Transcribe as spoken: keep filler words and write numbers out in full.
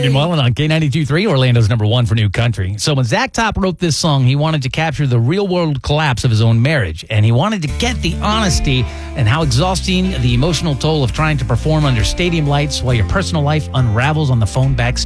Morgan Wallen on K ninety-two point three, Orlando's number one for new country. So when Zach Top wrote this song, he wanted to capture the real-world collapse of his own marriage, and he wanted to get the honesty and how exhausting the emotional toll of trying to perform under stadium lights while your personal life unravels on the phone backstage.